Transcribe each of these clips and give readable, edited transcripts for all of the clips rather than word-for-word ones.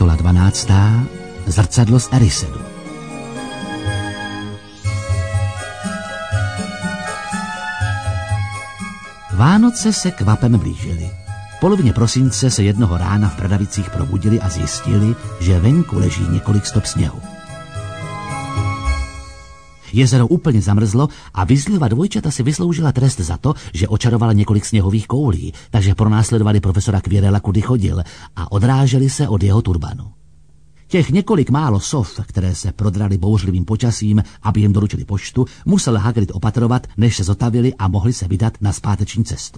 Kapitola 12. Zrcadlo z Erisedu. Vánoce se kvapem blížily. V polovině prosince se jednoho rána v Bradavicích probudili a zjistili, že venku leží několik stop sněhu. Jezero úplně zamrzlo a Weasleyova dvojčata si vysloužila trest za to, že očarovala několik sněhových koulí, takže pronásledovali profesora Quirrella, kudy chodil, a odráželi se od jeho turbanu. Těch několik málo sov, které se prodraly bouřlivým počasím, aby jim doručili poštu, musel Hagrid opatrovat, než se zotavili a mohli se vydat na zpáteční cestu.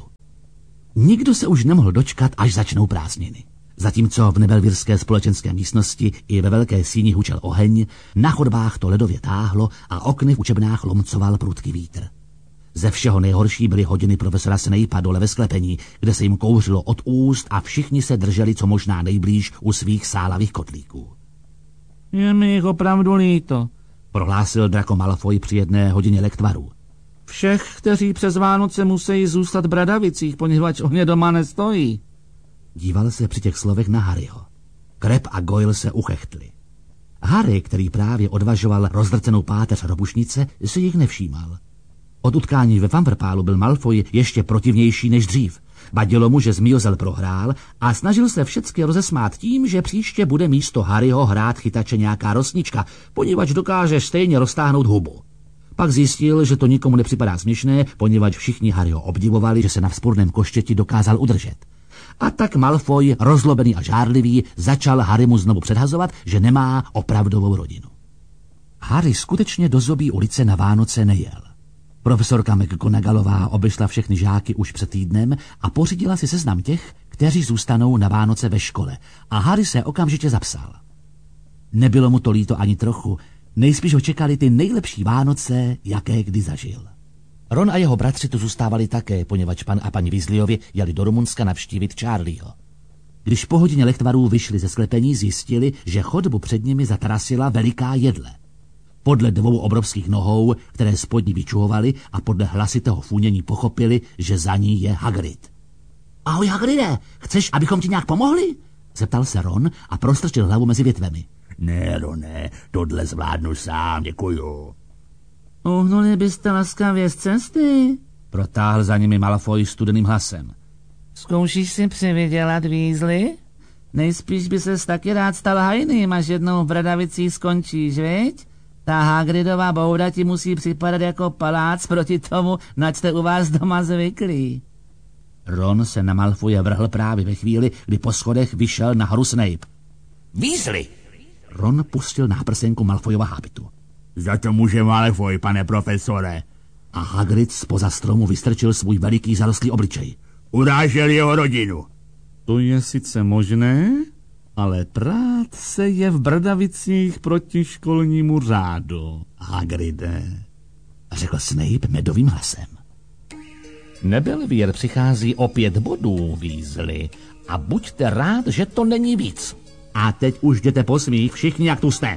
Nikdo se už nemohl dočkat, až začnou prázdniny. Zatímco v nebelvírské společenské místnosti i ve velké síni hučel oheň, na chodbách to ledově táhlo a okny v učebnách lomcoval prudký vítr. Ze všeho nejhorší byly hodiny profesora Snapea dole ve sklepení, kde se jim kouřilo od úst a všichni se drželi co možná nejblíž u svých sálavých kotlíků. Je mi jich opravdu líto, prohlásil Draco Malfoy při jedné hodině lektvarů. Všech, kteří přes Vánoce musí zůstat v Bradavicích, poněvadž oni doma nestojí. Díval se při těch slovech na Harryho. Crabbe a Goyle se uchechtli. Harry, který právě odvažoval rozdrcenou páteř robušnice, si jich nevšímal. Od utkání ve Fumverpálu byl Malfoy ještě protivnější než dřív. Vadilo mu, že Zmiozel prohrál a snažil se všecky rozesmát tím, že příště bude místo Harryho hrát chytače nějaká rosnička, poněvadž dokáže stejně roztáhnout hubu. Pak zjistil, že to nikomu nepřipadá směšné, poněvadž všichni Harryho obdivovali, že se na vzpůrném koštěti dokázal udržet. A tak Malfoy, rozlobený a žárlivý, začal Harrymu znovu předhazovat, že nemá opravdovou rodinu. Harry skutečně do Zobí ulice na Vánoce nejel. Profesorka McGonagallová obešla všechny žáky už před týdnem a pořídila si seznam těch, kteří zůstanou na Vánoce ve škole, a Harry se okamžitě zapsal. Nebylo mu to líto ani trochu, nejspíš ho čekali ty nejlepší Vánoce, jaké kdy zažil. Ron a jeho bratři tu zůstávali také, poněvadž pan a paní Weasleyovi jeli do Rumunska navštívit Charlieho. Když po hodině lektvarů vyšli ze sklepení, zjistili, že chodbu před nimi zatarasila veliká jedle. Podle dvou obrovských nohou, které spod ní vyčuhovaly, a podle hlasitého fůnění pochopili, že za ní je Hagrid. Ahoj Hagride, chceš, abychom ti nějak pomohli? Zeptal se Ron a prostrčil hlavu mezi větvemi. Ne, Rone, tohle zvládnu sám, děkuju. Uhnuli byste laskavě z cesty? Protáhl za nimi Malfoy studeným hlasem. Zkoušíš si přivydělat, Weasley? Nejspíš by ses taky rád stal hajným, až jednou v Bradavicích skončíš, viď? Ta Hagridova bouda ti musí připadat jako palác proti tomu, nač jste u vás doma zvyklí. Ron se na Malfoye vrhl právě ve chvíli, kdy po schodech vyšel nahoru Snape. Weasley! Ron pustil náprsenku Malfoyova hábitu. Za to může Malfoy, pane profesore. A Hagrid zpoza stromu vystrčil svůj veliký zarostlý obličej. Urážel jeho rodinu. To je sice možné, ale prát se je v Bradavicích proti školnímu řádu, Hagride, řekl Snape medovým hlasem. Nebelvír přichází o 5 bodů, Weasley, a buďte rád, že to není víc. A teď už jděte po svých všichni, jak tu jste.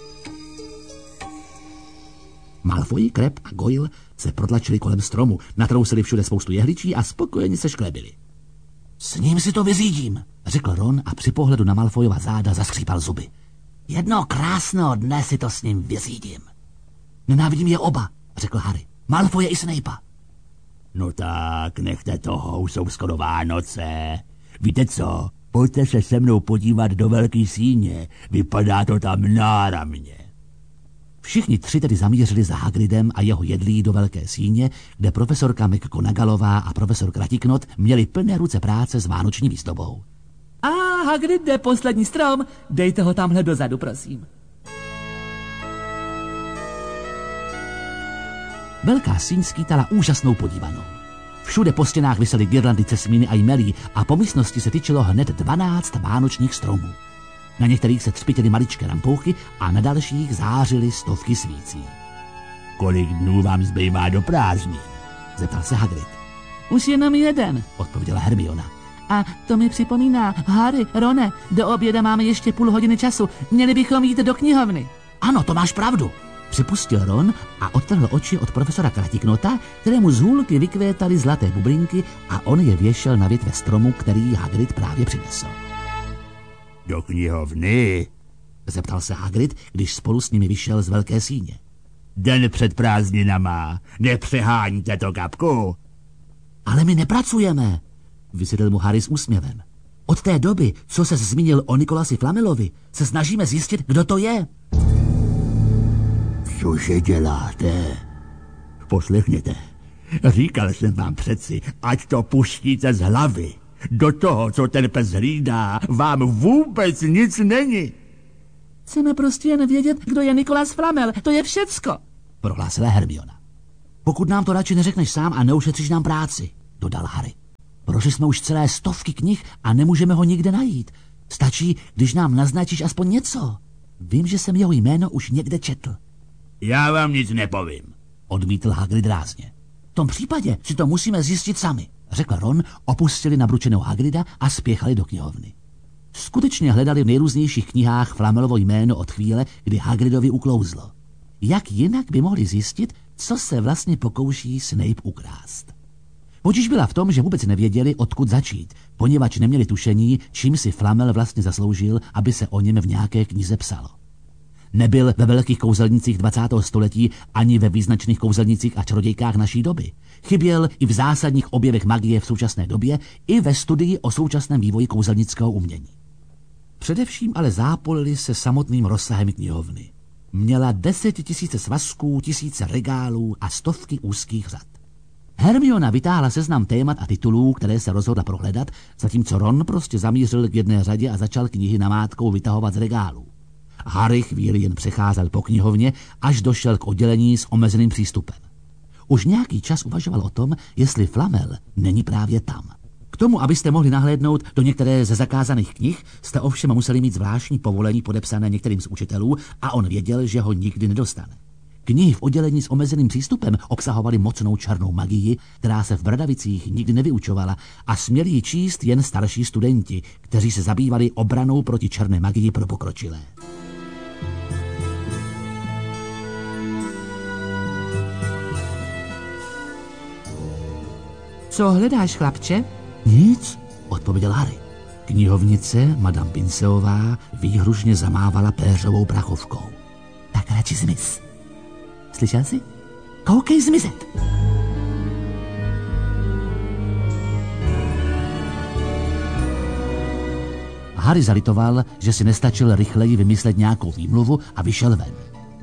Malfoy, Crabbe a Goyle se protlačili kolem stromu, natrousili všude spoustu jehličí a spokojeně se šklebili. S ním si to vyřídím, řekl Ron a při pohledu na Malfoyova záda zaskřípal zuby. Jednoho krásného dne si to s ním vyřídím. Nenávidím je oba, řekl Harry. Malfoye i Snapea. No tak, nechte toho, už jsou skoro Vánoce. Víte co, pojďte se se mnou podívat do velký síně, vypadá to tam náramně. Všichni tři tedy zamířili za Hagridem a jeho jedlí do velké síně, kde profesorka McGonagallová a profesor Kratiknot měli plné ruce práce s vánoční výzdobou. A Hagrid jde poslední strom, dejte ho tamhle dozadu, prosím. Velká síň skýtala úžasnou podívanou. Všude po stěnách visely girlandy cesmíny a jmelí a po místnosti se tyčilo hned 12 vánočních stromů. Na některých se třpitily maličké lampouchy a na dalších zářily stovky svící. Kolik dnů vám zbývá do prázdnin? Zeptal se Hagrid. Už jenom jeden, odpověděla Hermiona. A to mi připomíná, Harry, Rone, do oběda máme ještě půl hodiny času, měli bychom jít do knihovny. Ano, to máš pravdu, připustil Ron a odtrhl oči od profesora Kratiknota, kterému z hůlky vykvétaly zlaté bublinky a on je věšel na větve stromu, který Hagrid právě přinesl. Do knihovny? Zeptal se Hagrid, když spolu s nimi vyšel z velké síně. Den před prázdninama. Nepřeháníte to, Kapku. Ale my nepracujeme, vysvětlil mu Harry s úsměvem. Od té doby, co se zmínil o Nikolasi Flamelovi, se snažíme zjistit, kdo to je. Cože děláte? Poslechněte. Říkal jsem vám přeci, ať to pustíte z hlavy. Do toho, co ten pes hlídá, vám vůbec nic není. Chceme prostě jen vědět, kdo je Nikolas Flamel. To je všecko, prohlásila Hermiona. Pokud nám to radši neřekneš sám a neušetříš nám práci, dodal Harry. Prošli jsme už celé stovky knih a nemůžeme ho nikde najít. Stačí, když nám naznačíš aspoň něco. Vím, že jsem jeho jméno už někde četl. Já vám nic nepovím, odmítl Hagrid rázně. V tom případě si to musíme zjistit sami, řekl Ron, opustili nabručeného Hagrida a spěchali do knihovny. Skutečně hledali v nejrůznějších knihách Flamelovo jméno od chvíle, kdy Hagridovi uklouzlo. Jak jinak by mohli zjistit, co se vlastně pokouší Snape ukrást? Potíž byla v tom, že vůbec nevěděli, odkud začít, poněvadž neměli tušení, čím si Flamel vlastně zasloužil, aby se o něm v nějaké knize psalo. Nebyl ve velkých kouzelnicích 20. století ani ve význačných kouzelnicích a čarodějkách naší doby. Chyběl i v zásadních objevech magie v současné době, i ve studii o současném vývoji kouzelnického umění. Především ale zápolili se samotným rozsahem knihovny. Měla 10 000 svazků, 1000 regálů a stovky úzkých řad. Hermiona vytáhla seznam témat a titulů, které se rozhodla prohledat, zatímco Ron prostě zamířil k jedné řadě a začal knihy namátkou vytahovat z regálů. Harry chvíli jen přecházel po knihovně, až došel k oddělení s omezeným přístupem. Už nějaký čas uvažoval o tom, jestli Flamel není právě tam. K tomu, abyste mohli nahlédnout do některé ze zakázaných knih, jste ovšem museli mít zvláštní povolení podepsané některým z učitelů a on věděl, že ho nikdy nedostane. Knihy v oddělení s omezeným přístupem obsahovaly mocnou černou magii, která se v Bradavicích nikdy nevyučovala a směli ji číst jen starší studenti, kteří se zabývali obranou proti černé magii pro pokročilé. Co hledáš, chlapče? Nic, odpověděl Harry. Knihovnice, Madame Pinceová, výhružně zamávala péřovou prachovkou. Tak radši zmiz. Slyšel jsi? Koukej zmizet. Harry zalitoval, že si nestačil rychleji vymyslet nějakou výmluvu a vyšel ven.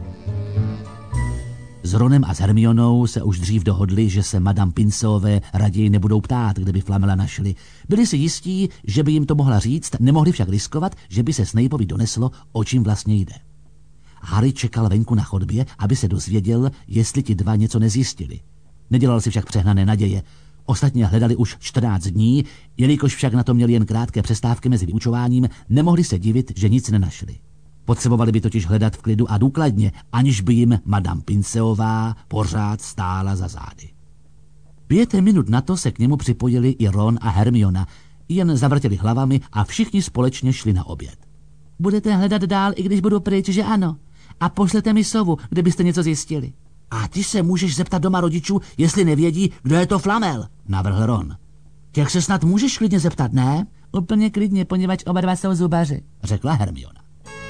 S Ronem a s Hermionou se už dřív dohodli, že se Madame Pinceové raději nebudou ptát, kde by Flamela našli. Byli si jistí, že by jim to mohla říct, nemohli však riskovat, že by se Snapeovi doneslo, o čím vlastně jde. Harry čekal venku na chodbě, aby se dozvěděl, jestli ti dva něco nezjistili. Nedělal si však přehnané naděje. Ostatně hledali už 14 dní, jelikož však na to měli jen krátké přestávky mezi vyučováním, nemohli se divit, že nic nenašli. Potřebovali by totiž hledat v klidu a důkladně, aniž by jim Madame Pinceová pořád stála za zády. 5 minut na to se k němu připojili i Ron a Hermiona, jen zavrtěli hlavami a všichni společně šli na oběd. Budete hledat dál, i když budu pryč, že ano? A pošlete mi sovu, kdybyste něco zjistili. A ty se můžeš zeptat doma rodičů, jestli nevědí, kdo je to Flamel, navrhl Ron. Těch se snad můžeš klidně zeptat, ne? Úplně klidně, poněvadž oba dva jsou zubaři, řekla Hermiona.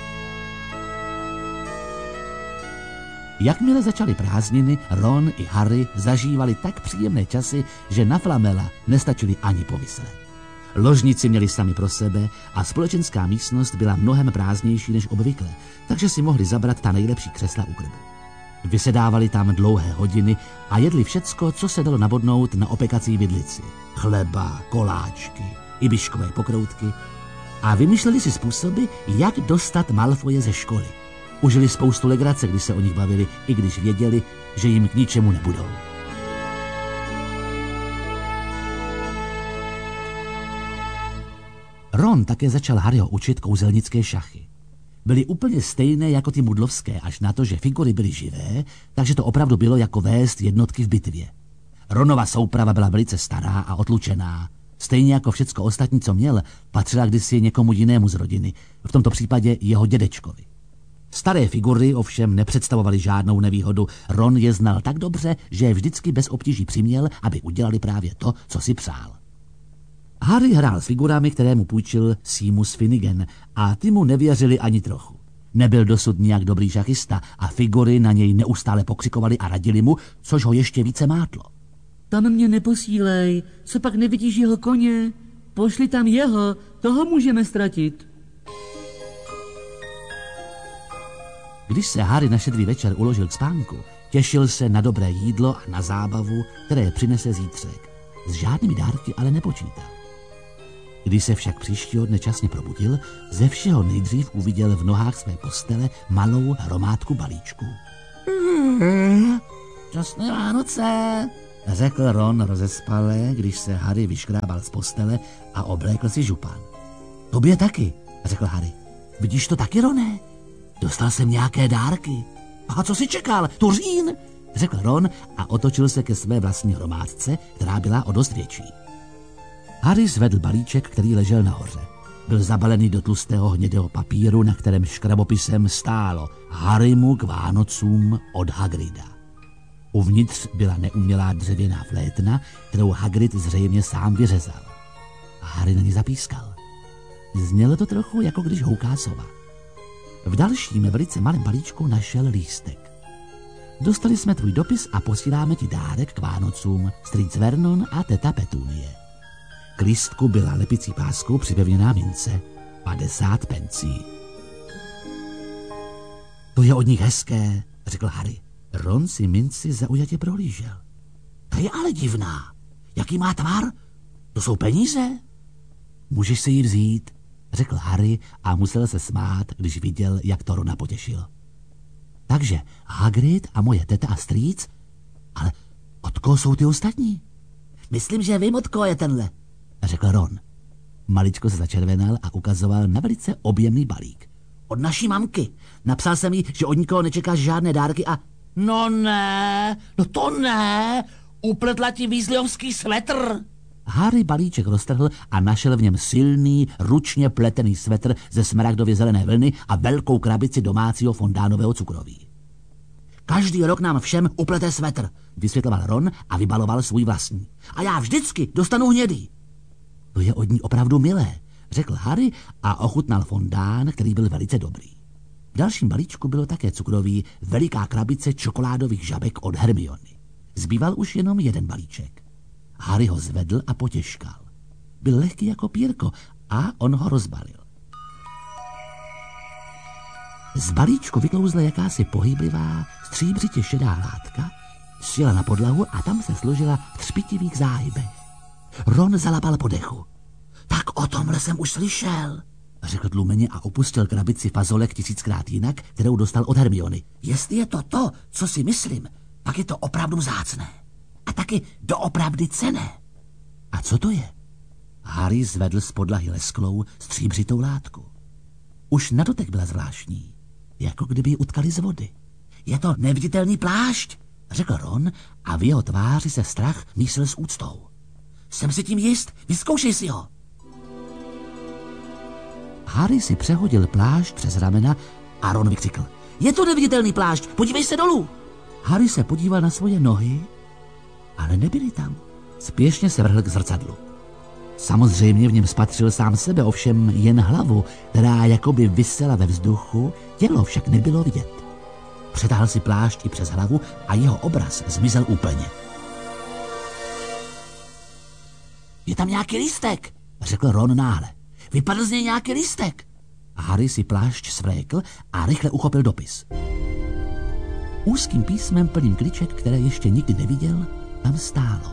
Jakmile začaly prázdniny, Ron i Harry zažívali tak příjemné časy, že na Flamela nestačili ani pomyslet. Ložnici měli sami pro sebe a společenská místnost byla mnohem prázdnější než obvykle, takže si mohli zabrat ta nejlepší křesla u krbu. Vysedávali tam dlouhé hodiny a jedli všecko, co se dalo nabodnout na opekací vidlici. Chleba, koláčky, i biškové pokroutky a vymýšleli si způsoby, jak dostat Malfoje ze školy. Užili spoustu legrace, když se o nich bavili, i když věděli, že jim k ničemu nebudou. Ron také začal Harryho učit kouzelnické šachy. Byly úplně stejné jako ty mudlovské, až na to, že figury byly živé, takže to opravdu bylo jako vést jednotky v bitvě. Ronova souprava byla velice stará a otlučená. Stejně jako všecko ostatní, co měl, patřila kdysi někomu jinému z rodiny, v tomto případě jeho dědečkovi. Staré figury ovšem nepředstavovaly žádnou nevýhodu. Ron je znal tak dobře, že je vždycky bez obtíží přiměl, aby udělali právě to, co si přál. Harry hrál s figurami, které mu půjčil Seamus Finnegan, a ty mu nevěřili ani trochu. Nebyl dosud nijak dobrý šachista a figury na něj neustále pokřikovali a radili mu, což ho ještě více mátlo. Tam mě neposílej, co pak nevidíš jeho koně? Pošli tam jeho, toho můžeme ztratit. Když se Harry na štědrý večer uložil k spánku, těšil se na dobré jídlo a na zábavu, které přinese zítřek. S žádnými dárky ale nepočítal. Když se však příštího dne časně probudil, ze všeho nejdřív uviděl v nohách své postele malou hromádku balíčků. Šťastné Vánoce, řekl Ron rozespale, když se Harry vyškrábal z postele a oblékl si župan. Tobě taky, řekl Harry. Vidíš to taky, Roné? Dostal jsem nějaké dárky. A co jsi čekal? Tuřín? Řekl Ron a otočil se ke své vlastní hromádce, která byla o dost větší. Harry zvedl balíček, který ležel nahoře. Byl zabalený do tlustého hnědého papíru, na kterém škrabopisem stálo Harrymu k Vánocům od Hagrida. Uvnitř byla neumělá dřevěná flétna, kterou Hagrid zřejmě sám vyřezal. Harry na ní zapískal. Znělo to trochu, jako když houká sova. V dalším velice malém balíčku našel lístek. Dostali jsme tvůj dopis a posíláme ti dárek k Vánocům, strýc Vernon a teta Petunie. K lístku byla lepicí páskou připevněná mince, 50 pencí. To je od nich hezké, řekl Harry. Ron si minci zaujatě prohlížel. Ta je ale divná. Jaký má tvar? To jsou peníze? Můžeš si ji vzít, řekl Harry a musel se smát, když viděl, jak to Rona potěšil. Takže Hagrid a moje teta a strýc? Ale od koho jsou ty ostatní? Myslím, že vím, od koho je tenhle, řekl Ron. Maličko se začervenal a ukazoval na velice objemný balík. Od naší mamky. Napsal jsem jí, že od nikoho nečekáš žádné dárky a... No ne, no to ne, upletla ti Weasleyovský svetr. Harry balíček roztrhl a našel v něm silný, ručně pletený svetr ze smaragdově zelené vlny a velkou krabici domácího fondánového cukroví. Každý rok nám všem uplete svetr, vysvětloval Ron a vybaloval svůj vlastní. A já vždycky dostanu hnědý. To je od ní opravdu milé, řekl Harry a ochutnal fondán, který byl velice dobrý. V dalším balíčku bylo také cukroví, veliká krabice čokoládových žabek od Hermiony. Zbýval už jenom jeden balíček. Harry ho zvedl a potěškal. Byl lehký jako pírko a on ho rozbalil. Z balíčku vyklouzla jakási pohyblivá, stříbřitě šedá látka, sjela na podlahu a tam se složila v třpitivých záhybech. Ron zalapal po dechu. Tak o tomhle jsem už slyšel, řekl tlumeně a opustil krabici fazolek 1000krát jinak, kterou dostal od Hermiony. Jestli je to, co si myslím, pak je to opravdu vzácné. A taky doopravdy cenné. A co to je? Harry zvedl z podlahy lesklou, stříbřitou látku. Už na dotek byla zvláštní, jako kdyby ji utkali z vody. Je to neviditelný plášť, řekl Ron a v jeho tváři se strach mísil s úctou. Jsem si tím jist, vyzkoušej si ho. Harry si přehodil plášť přes ramena a Ron vykřikl. Je to neviditelný plášť, podívej se dolů. Harry se podíval na svoje nohy, ale nebyli tam. Spěšně se vrhl k zrcadlu. Samozřejmě v něm spatřil sám sebe, ovšem jen hlavu, která jakoby visela ve vzduchu, tělo však nebylo vidět. Přetáhl si plášť i přes hlavu a jeho obraz zmizel úplně. Je tam nějaký lístek, řekl Ron náhle. Vypadl z něj nějaký lístek. Harry si plášť svlékl a rychle uchopil dopis. Úzkým písmem plným kliček, které ještě nikdy neviděl, tam stálo.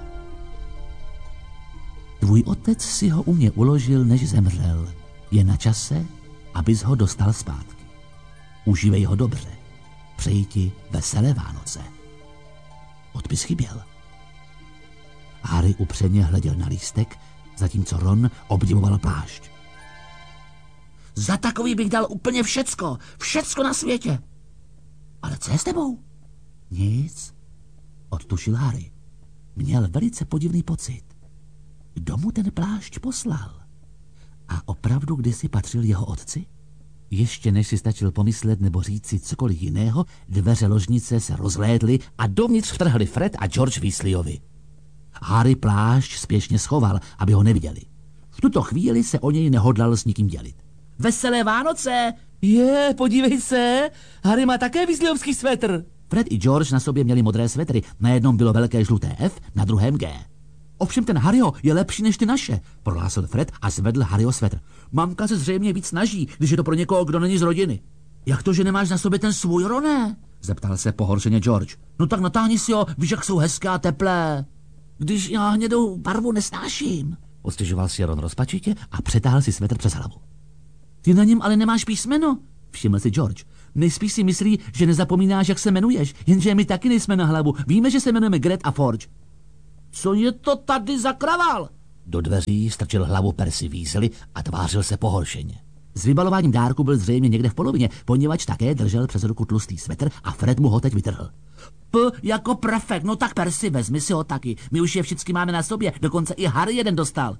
Tvůj otec si ho u mě uložil, než zemřel. Je na čase, abys ho dostal zpátky. Užívej ho dobře. Přeji ti veselé Vánoce. Odpis chyběl. Harry upřeně hleděl na lístek, zatímco Ron obdivoval plášť. Za takový bych dal úplně všecko na světě. Ale co je s tebou? Nic, odtušil Harry. Měl velice podivný pocit. Kdo mu ten plášť poslal? A opravdu kdysi patřil jeho otci? Ještě než si stačil pomyslet nebo říct si cokoliv jiného, dveře ložnice se rozhlédly a dovnitř vtrhli Fred a George Weasleyovi. Harry plášť spěšně schoval, aby ho neviděli. V tuto chvíli se o něj nehodlal s nikým dělit. Veselé Vánoce! Podívej se, Harry má také weasleyovský svetr. Fred i George na sobě měli modré svetry, na jednom bylo velké žluté F, na druhém G. Ovšem ten Harryho je lepší než ty naše, prohlásil Fred a zvedl Harryho svetr. Mamka se zřejmě víc snaží, když je to pro někoho, kdo není z rodiny. Jak to, že nemáš na sobě ten svůj, Roné? Zeptal se pohoršeně George. No tak natáhni si ho, víš, jak jsou hezké a teplé. Když já hnědou barvu nesnáším. Ostěžoval si Ron rozpačitě a přetáhl si svetr přes hlavu. Ty na něm ale nemáš písmeno, všiml si George. Nejspíš si myslí, že nezapomínáš, jak se jmenuješ, jenže my taky nejsme na hlavu. Víme, že se jmenujeme Gret a Forge. Co je to tady za kravál? Do dveří strčil hlavu Percy Weasley a tvářil se pohoršeně. S vybalováním dárku byl zřejmě někde v polovině, poněvadž také držel přes ruku tlustý svetr a Fred mu ho teď vytrhl. P jako prefekt, no tak Percy, vezmi si ho taky. My už je všichni máme na sobě, dokonce i Harry jeden dostal.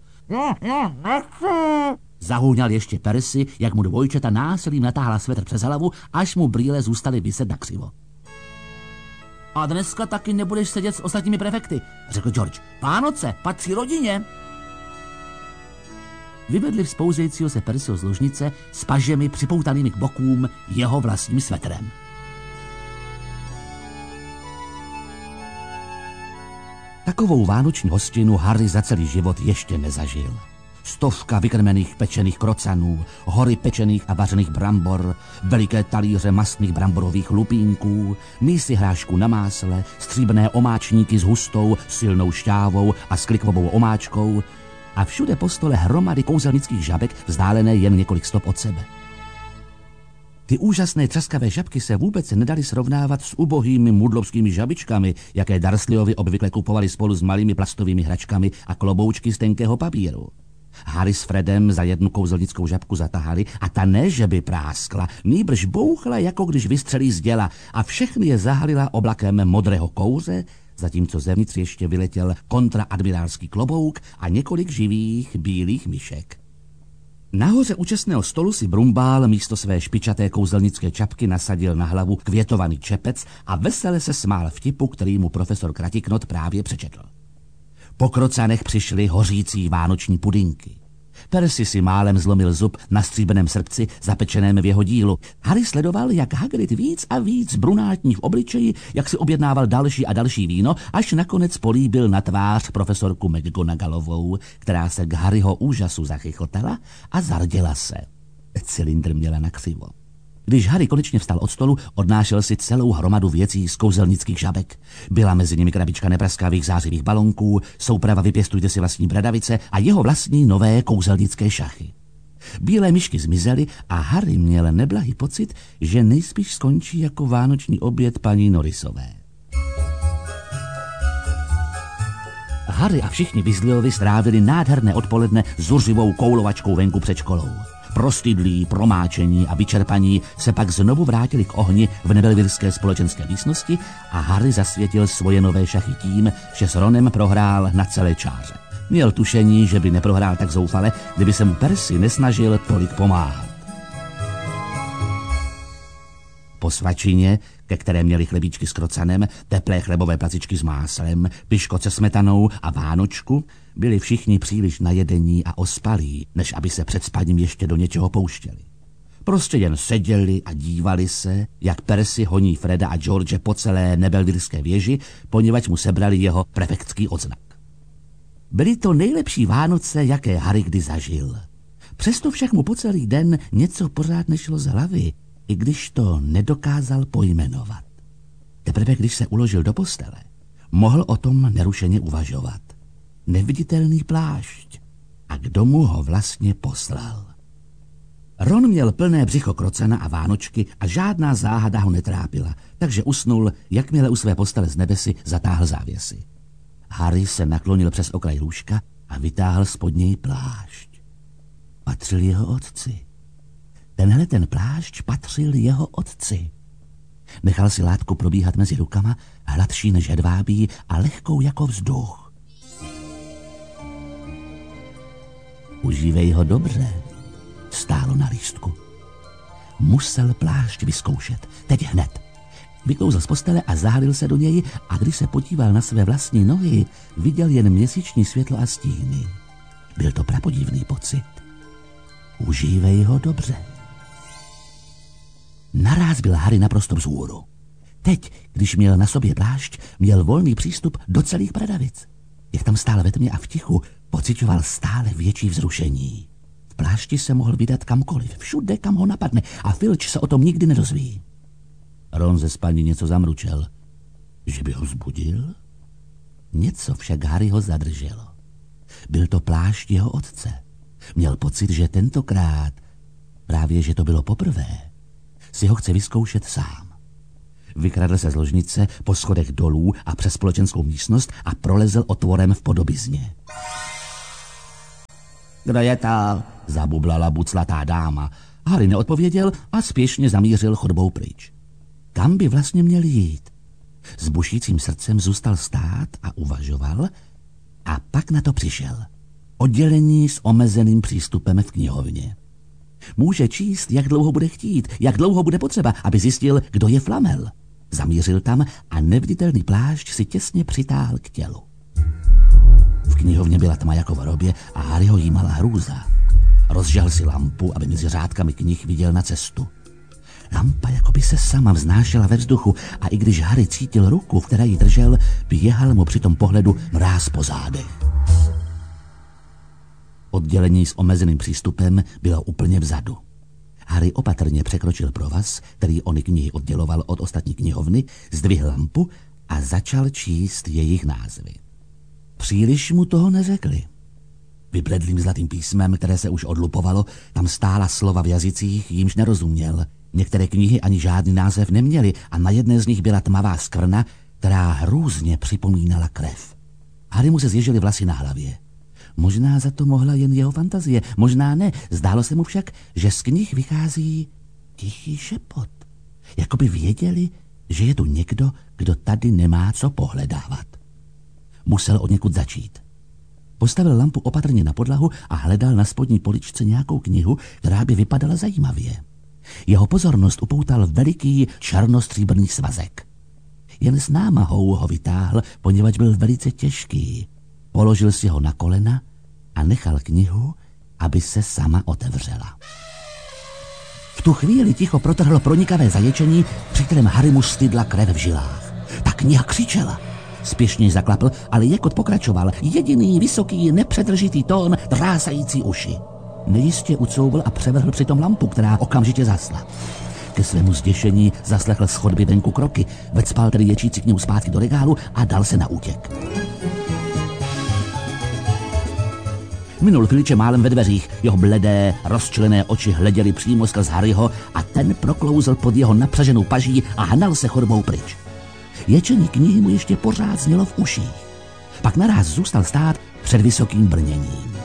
Zahůňal ještě Percy, jak mu dvojčata násilím natáhla svetr přes hlavu, až mu brýle zůstaly viset na křivo. A dneska taky nebudeš sedět s ostatními prefekty, řekl George. Vánoce patří rodině. Vyvedli vzpouzejícího se Percyho z ložnice s pažemi připoutanými k bokům jeho vlastním svetrem. Takovou vánoční hostinu Harry za celý život ještě nezažil. 100 vykrmených pečených krocanů, hory pečených a vařených brambor, veliké talíře mastných bramborových lupínků, mísy hrášku na másle, stříbrné omáčníky s hustou, silnou šťávou a s klikvovou omáčkou a všude po stole hromady kouzelnických žabek vzdálené jen několik stop od sebe. Ty úžasné třaskavé žabky se vůbec nedaly srovnávat s ubohými mudlovskými žabičkami, jaké Dursleyovi obvykle kupovali spolu s malými plastovými hračkami a kloboučky z tenkého papíru. Harry s Fredem za jednu kouzelnickou žabku zatahali a ta ne, že by práskla, nýbrž bouchla, jako když vystřelí z děla a všechny je zahalila oblakem modrého kouře, zatímco zevnitř ještě vyletěl kontraadmirálský klobouk a několik živých bílých myšek. Nahoře u čestného stolu si Brumbál místo své špičaté kouzelnické čapky nasadil na hlavu květovaný čepec a vesele se smál vtipu, který mu profesor Kratiknot právě přečetl. Po krocanech přišly hořící vánoční pudinky. Percy si málem zlomil zub na stříbrném srpci zapečeném v jeho dílu. Harry sledoval, jak Hagrid víc a víc brunátní v obličeji, jak si objednával další a další víno, až nakonec políbil na tvář profesorku McGonagallovou, která se k Harryho úžasu zachychotala a zarděla se. Cylindr měla nakřivo. Když Harry konečně vstal od stolu, odnášel si celou hromadu věcí z kouzelnických žabek. Byla mezi nimi krabička nepraskavých zářivých balonků, souprava Vypěstujte si vlastní bradavice a jeho vlastní nové kouzelnické šachy. Bílé myšky zmizely a Harry měl neblahý pocit, že nejspíš skončí jako vánoční oběd paní Norrisové. Harry a všichni Weasleyovi strávili nádherné odpoledne zuřivou koulovačkou venku před školou. Prostydlí, promáčení a vyčerpaní se pak znovu vrátili k ohni v Nevillevirské společenské místnosti a Harry zasvětil svoje nové šachy tím, že s Ronem prohrál na celé čáře. Měl tušení, že by neprohrál tak zoufale, kdyby se mu Percy nesnažil tolik pomáhat. Po svačině, ke které měli chlebíčky s krocanem, teplé chlebové placičky s máslem, piškot se smetanou a vánočku, byli všichni příliš najedení a ospalí, než aby se před spaním ještě do něčeho pouštěli. Prostě jen seděli a dívali se, jak Percy honí Freda a George po celé Nebelvirské věži, poněvadž mu sebrali jeho prefektský odznak. Byly to nejlepší Vánoce, jaké Harry kdy zažil. Přesto však mu po celý den něco pořád nešlo z hlavy, i když to nedokázal pojmenovat. Teprve když se uložil do postele, mohl o tom nerušeně uvažovat. Neviditelný plášť. A kdo mu ho vlastně poslal? Ron měl plné břicho krocana a vánočky a žádná záhada ho netrápila, takže usnul, jakmile u své postele z nebesy zatáhl závěsy. Harry se naklonil přes okraj lůžka a vytáhl spod něj plášť. Patřil jeho otci. Tenhle ten plášť patřil jeho otci. Nechal si látku probíhat mezi rukama, hladší než hedvábí a lehkou jako vzduch. Užívej ho dobře, stálo na lístku. Musel plášť vyzkoušet, teď hned. Vyklouzl z postele a zahalil se do něj a když se podíval na své vlastní nohy, viděl jen měsíční světlo a stíny. Byl to prapodivný pocit. Užívej ho dobře. Naráz byl Harry naprosto vzhůru. Teď, když měl na sobě plášť, měl volný přístup do celých Bradavic. Jak tam stál ve tmě a v tichu, pociťoval stále větší vzrušení. V plášti se mohl vydat kamkoliv, všude, kam ho napadne, a Filč se o tom nikdy nedozví. Ron ze spaní něco zamručel. Že by ho vzbudil? Něco však Harryho zadrželo. Byl to plášť jeho otce. Měl pocit, že tentokrát, právě že to bylo poprvé, si ho chce vyzkoušet sám. Vykradl se z ložnice po schodech dolů a přes společenskou místnost a prolezl otvorem v podobizně. Kdo je to? Zabublala buclatá dáma. Harry neodpověděl a spěšně zamířil chodbou pryč. Kam by vlastně měl jít? S bušícím srdcem zůstal stát a uvažoval a pak na to přišel. Oddělení s omezeným přístupem v knihovně. Může číst, jak dlouho bude chtít, jak dlouho bude potřeba, aby zjistil, kdo je Flamel. Zamířil tam a neviditelný plášť si těsně přitáhl k tělu. V knihovně byla tma jako v hrobě a Harry ho jímala hrůza. Rozžal si lampu, aby mezi řádkami knih viděl na cestu. Lampa jakoby se sama vznášela ve vzduchu a i když Harry cítil ruku, v které ji držel, běhal mu při tom pohledu mráz po zádech. Oddělení s omezeným přístupem bylo úplně vzadu. Harry opatrně překročil provaz, který ony knihy odděloval od ostatní knihovny, zdvihl lampu a začal číst jejich názvy. Příliš mu toho neřekli. Vybledlým zlatým písmem, které se už odlupovalo, tam stála slova v jazycích, jímž nerozuměl. Některé knihy ani žádný název neměly a na jedné z nich byla tmavá skvrna, která hrůzně připomínala krev. Harry mu se zježily vlasy na hlavě. Možná za to mohla jen jeho fantazie, možná ne. Zdálo se mu však, že z knih vychází tichý šepot. Jakoby věděli, že je tu někdo, kdo tady nemá co pohledávat. Musel odněkud začít. Postavil lampu opatrně na podlahu a hledal na spodní poličce nějakou knihu, která by vypadala zajímavě. Jeho pozornost upoutal veliký černostříbrný svazek. Jen s námahou ho vytáhl, poněvadž byl velice těžký. Položil si ho na kolena a nechal knihu, aby se sama otevřela. V tu chvíli ticho protrhlo pronikavé zaječení, při kterém Harry mu stydla krev v žilách. Ta kniha křičela. Spěšně zaklapl, ale jakot pokračoval. Jediný, vysoký, nepřetržitý tón, drásající uši. Nejistě ucouvl a převrhl přitom lampu, která okamžitě zasla. Ke svému zděšení zaslechl z chodby venku kroky, vecpal tedy ječící knihu zpátky do regálu a dal se na útěk. Minul Filče málem ve dveřích, jeho bledé, rozčlené oči hleděly přímo skrz Harryho a ten proklouzl pod jeho napřaženou paží a hnal se chodbou pryč. Ječení knihy mu ještě pořád znělo v uších. Pak naráz zůstal stát před vysokým brněním.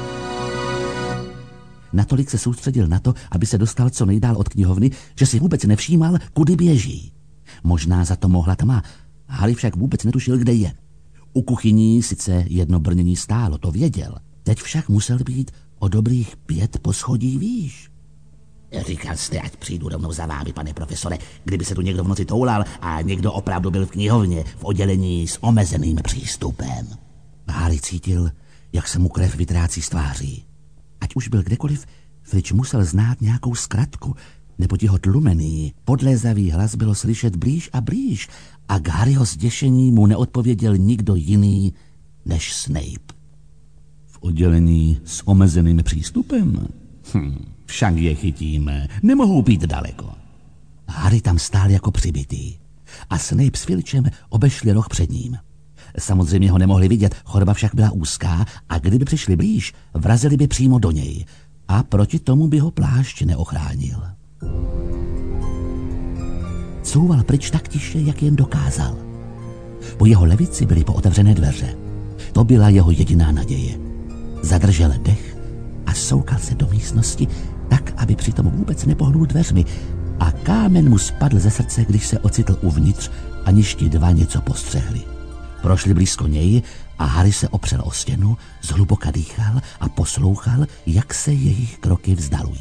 Natolik se soustředil na to, aby se dostal co nejdál od knihovny, že si vůbec nevšímal, kudy běží. Možná za to mohla tma. Harry však vůbec netušil, kde je. U kuchyní sice jedno brnění stálo, to věděl. Teď však musel být o dobrých 5 poschodí výš. Říkal jste, ať přijdu rovnou za vámi, pane profesore, kdyby se tu někdo v noci toulal a někdo opravdu byl v knihovně, v oddělení s omezeným přístupem. Harry cítil, jak se mu krev vytrácí z tváří. Ať už byl kdekoliv, Filč musel znát nějakou zkratku, neboť jeho tlumený, podlézavý hlas bylo slyšet blíž a blíž a k Harryho zděšení mu neodpověděl nikdo jiný než Snape. V oddělení s omezeným přístupem? Však je chytíme, nemohou být daleko. Harry tam stál jako přibitý a Snape s Filčem obešli roh před ním. Samozřejmě ho nemohli vidět, chodba však byla úzká a kdyby přišli blíž, vrazili by přímo do něj a proti tomu by ho plášť neochránil. Couval pryč tak tiše, jak jen dokázal. Po jeho levici byly pootevřené dveře. To byla jeho jediná naděje. Zadržel dech a soukal se do místnosti tak, aby přitom vůbec nepohnul dveřmi a kámen mu spadl ze srdce, když se ocitl uvnitř, aniž ti dva něco postřehli. Prošli blízko něj a Harry se opřel o stěnu, zhluboka dýchal a poslouchal, jak se jejich kroky vzdalují.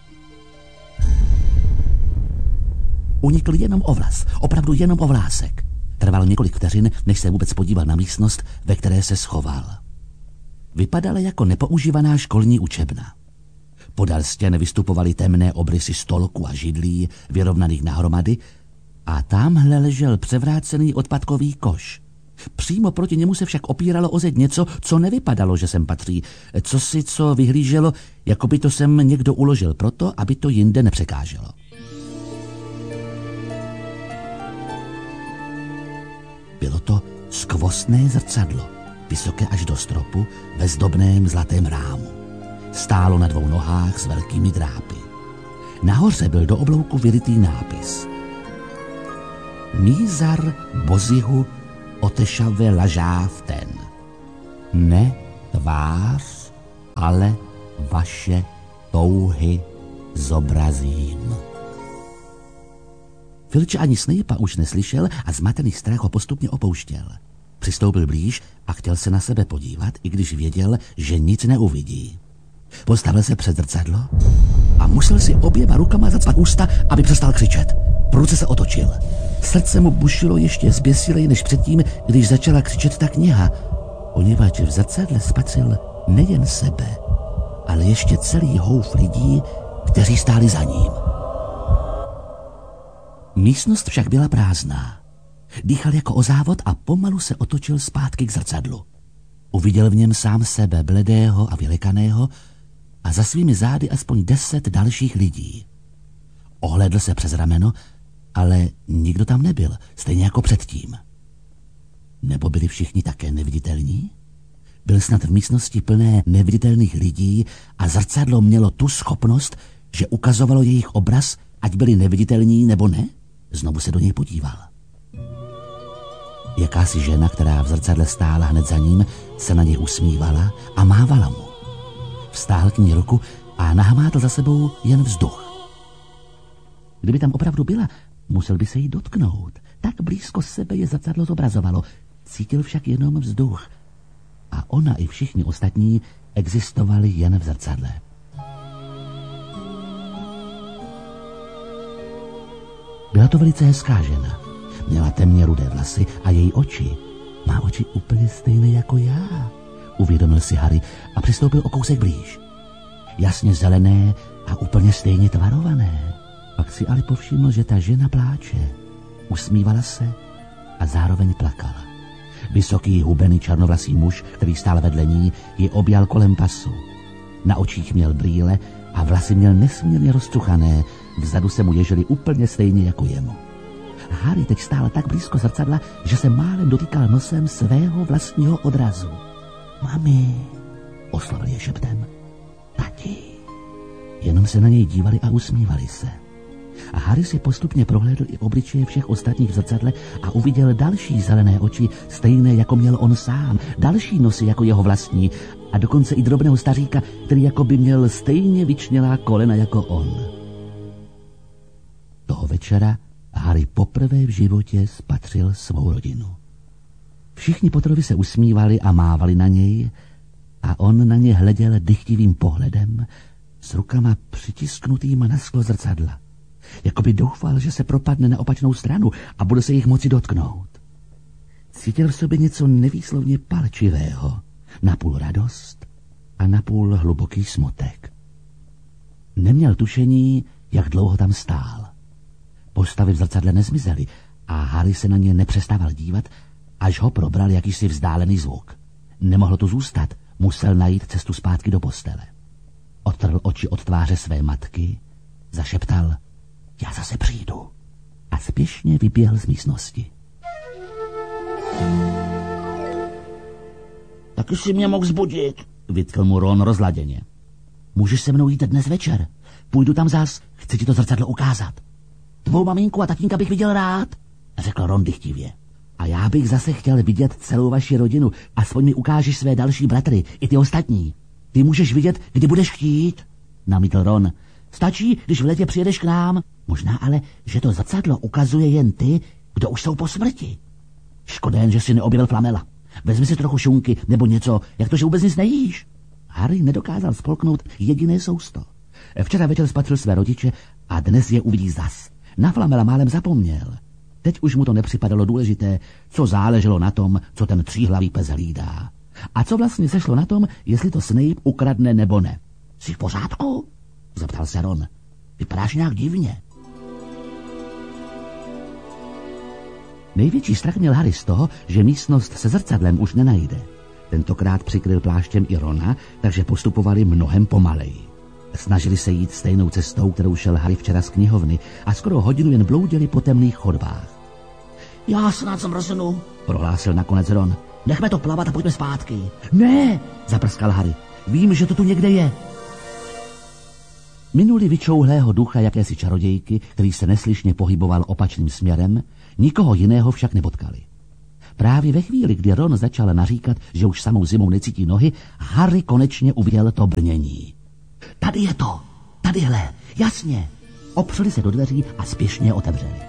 Unikl jenom o vlas, opravdu jenom o vlásek. Trvalo několik vteřin, než se vůbec podíval na místnost, ve které se schoval. vypadala jako nepoužívaná školní učebna. Podél stěn vystupovaly temné obrysy stolků a židlí, vyrovnaných nahromady, a tamhle ležel převrácený odpadkový koš. Přímo proti němu se však opíralo o zeď něco, co nevypadalo, že sem patří. Co vyhlíželo, jako by to sem někdo uložil proto, aby to jinde nepřekáželo. Bylo to skvostné zrcadlo, vysoké až do stropu, ve zdobném zlatém rámu. Stálo na 2 nohách s velkými drápy. Nahoře byl do oblouku vyrytý nápis. Mízar bozihu otešave lažáv ten. Ne tvář, ale vaše touhy zobrazím. Filč ani Snape'a už neslyšel a zmatený strach ho postupně opouštěl. Přistoupil blíž a chtěl se na sebe podívat, i když věděl, že nic neuvidí. Postavil se před zrcadlo a musel si oběma rukama zacpat ústa, aby přestal křičet. Prudce se otočil. Srdce mu bušilo ještě zběsileji než předtím, když začala křičet ta kniha, poněvadž v zrcadle spatřil nejen sebe, ale ještě celý houf lidí, kteří stáli za ním. Místnost však byla prázdná. Dýchal jako o závod a pomalu se otočil zpátky k zrcadlu. Uviděl v něm sám sebe, bledého a vylekaného, a za svými zády aspoň 10 dalších lidí. Ohlédl se přes rameno, ale nikdo tam nebyl, stejně jako předtím. Nebo byli všichni také neviditelní? Byl snad v místnosti plné neviditelných lidí a zrcadlo mělo tu schopnost, že ukazovalo jejich obraz, ať byli neviditelní nebo ne? Znovu se do něj podíval. Jakási žena, která v zrcadle stála hned za ním, se na něj usmívala a mávala mu. Vstáhl k ní ruku a nahmátl za sebou jen vzduch. Kdyby tam opravdu byla, musel by se jí dotknout. Tak blízko sebe je zrcadlo zobrazovalo. Cítil však jenom vzduch. A ona i všichni ostatní existovali jen v zrcadle. Byla to velice hezká žena. Měla temně rudé vlasy a její oči. Má oči úplně stejné jako já, uvědomil si Harry a přistoupil o kousek blíž. Jasně zelené a úplně stejně tvarované. Pak si ale povšiml, že ta žena pláče. Usmívala se a zároveň plakala. Vysoký, hubený, černovlasý muž, který stál vedle ní, ji objal kolem pasu. Na očích měl brýle a vlasy měl nesmírně rozcuchané, vzadu se mu ježily úplně stejně jako jemu. Harry teď stál tak blízko zrcadla, že se málem dotýkal nosem svého vlastního odrazu. Mami, oslovil je šeptem. Tati. Jenom se na něj dívali a usmívali se. A Harry si postupně prohlédl i obličeje všech ostatních v zrcadle a uviděl další zelené oči, stejné jako měl on sám, další nosy jako jeho vlastní a dokonce i drobného staříka, který jako by měl stejně vyčnělá kolena jako on. Toho večera Harry poprvé v životě spatřil svou rodinu. Všichni Potterovi se usmívali a mávali na něj a on na ně hleděl dychtivým pohledem s rukama přitisknutýma na sklo zrcadla. Jakoby doufal, že se propadne na opačnou stranu a bude se jich moci dotknout. Cítil v sobě něco nevýslovně palčivého, napůl radost a napůl hluboký smutek. Neměl tušení, jak dlouho tam stál. Postavy v zrcadle nezmizely a Harry se na ně nepřestával dívat, až ho probral jakýsi vzdálený zvuk. Nemohlo tu zůstat, musel najít cestu zpátky do postele. Odtrhl oči od tváře své matky, zašeptal: Já zase přijdu. A spěšně vyběhl z místnosti. Taky si mě mohl zbudit, vytkl mu Ron rozladěně. Můžeš se mnou jít dnes večer? Půjdu tam zas, chci ti to zrcadlo ukázat. Tvou maminku a tatínka bych viděl rád, řekl Ron dychtivě. A já bych zase chtěl vidět celou vaši rodinu, aspoň mi ukážeš své další bratry, i ty ostatní. Ty můžeš vidět, kdy budeš chtít, namítl Ron. Stačí, když v létě přijedeš k nám. Možná ale, že to zrcadlo ukazuje jen ty, kdo už jsou po smrti. Škoda jen, že si neobjevil Flamela. Vezmi si trochu šunky nebo něco, jak to, že vůbec nic nejíš. Harry nedokázal spolknout jediné sousto. Včera večer spatřil své rodiče a dnes je uvidí zas. Na Flamela málem zapomněl. Teď už mu to nepřipadalo důležité, co záleželo na tom, co ten tříhlavý pes hlídá. A co vlastně sešlo na tom, jestli to Snape ukradne nebo ne? Jsi v pořádku? Zeptal se Ron. Vypadáš nějak divně. Největší strach měl Harry z toho, že místnost se zrcadlem už nenajde. Tentokrát přikryl pláštěm i Rona, takže postupovali mnohem pomaleji. Snažili se jít stejnou cestou, kterou šel Harry včera z knihovny a skoro hodinu jen bloudili po temných chodbách. Já snad zmrznu, prohlásil nakonec Ron. Nechme to plavat a pojďme zpátky. Ne, zaprskal Harry. Vím, že to tu někde je. Minuli vyčouhlého ducha jakési čarodějky, který se neslyšně pohyboval opačným směrem, nikoho jiného však nepotkali. Právě ve chvíli, kdy Ron začal naříkat, že už samou zimou necítí nohy, Harry konečně uviděl to brnění. Tady je to, tadyhle, jasně. Opřeli se do dveří a spěšně otevřeli.